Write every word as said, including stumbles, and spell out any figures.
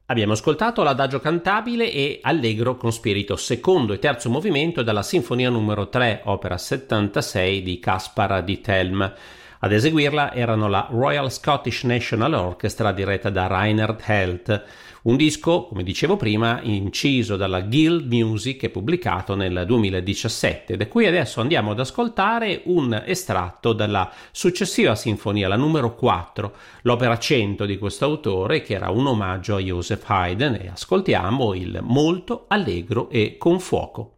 Abbiamo ascoltato l'Adagio cantabile e Allegro con spirito, secondo e terzo movimento dalla Sinfonia numero tre, opera settantasei di Caspar di Telm. Ad eseguirla erano la Royal Scottish National Orchestra diretta da Reinhard Held. Un disco, come dicevo prima, inciso dalla Guild Music e pubblicato nel duemiladiciassette, da cui adesso andiamo ad ascoltare un estratto dalla successiva sinfonia, la numero quattro, l'opera cento di questo autore, che era un omaggio a Joseph Haydn, e ascoltiamo il Molto allegro e con fuoco.